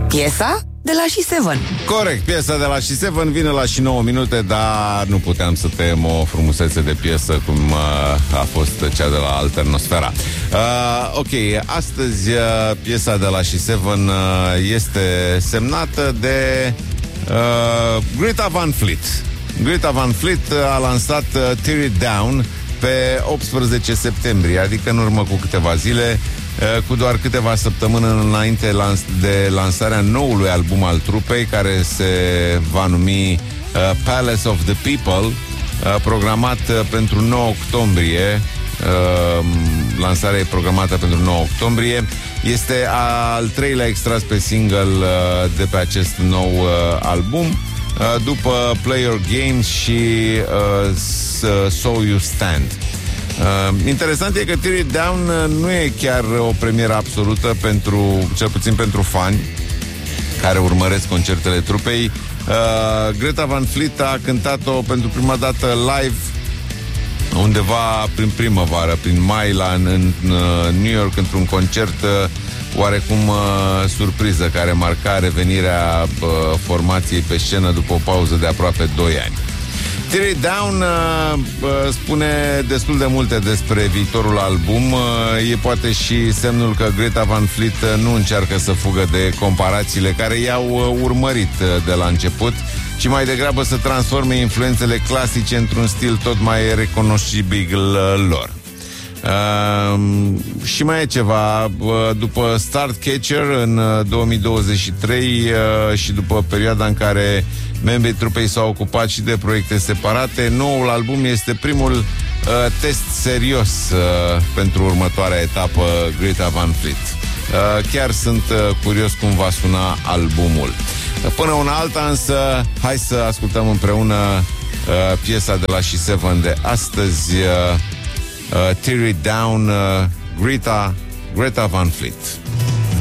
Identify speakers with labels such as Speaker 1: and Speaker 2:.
Speaker 1: Piesa de la She7.
Speaker 2: Corect, piesa de la She7 vine la și 9 minute, dar nu puteam să tăiem o frumusețe de piesă cum a fost cea de la Alternosfera. Ok, astăzi piesa de la She7 este semnată de Greta Van Fleet. Greta Van Fleet a lansat Tear It Down pe 18 septembrie, adică în urmă cu câteva zile, cu doar câteva săptămâni înainte de lansarea noului album al trupei, care se va numi Palace of the People, programat pentru 9 octombrie. Lansarea e programată pentru 9 octombrie. Este al treilea extras pe single de pe acest nou album, după Play Your Games și So You Stand. Interesant e că Tear It Down nu e chiar o premieră absolută cel puțin pentru fani care urmăresc concertele trupei. Greta Van Fleet a cântat-o pentru prima dată live undeva prin primăvară, prin mai, în New York, într-un concert oarecum surpriză, care marca revenirea formației pe scenă după o pauză de aproape 2 ani. Tear It Down spune destul de multe despre viitorul album. E poate și semnul că Greta Van Fleet nu încearcă să fugă de comparațiile care i-au urmărit de la început, ci mai degrabă să transforme influențele clasice într-un stil tot mai recunoscibil lor. Și mai e ceva. După Start Catcher în 2023 și după perioada în care membrii trupei s-au ocupat și de proiecte separate, noul album este primul test serios pentru următoarea etapă Greta Van Fleet. Chiar sunt curios cum va suna albumul. Până una alta însă, hai să ascultăm împreună piesa de la She7 de astăzi, Tear It Down, Greta Van Fleet.